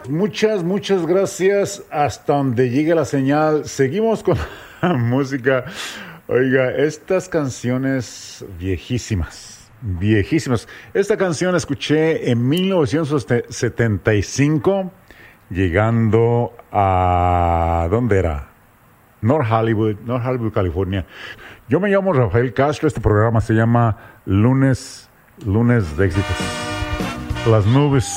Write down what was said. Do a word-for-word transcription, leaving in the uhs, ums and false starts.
Muchas, muchas gracias. Hasta donde llegue la señal. Seguimos con la música. Oiga, estas canciones viejísimas, viejísimas. Esta canción la escuché en mil novecientos setenta y cinco, llegando a... ¿dónde era? North Hollywood, North Hollywood, California. Yo me llamo Rafael Castro. Este programa se llama Lunes, Lunes de Éxitos. Las nubes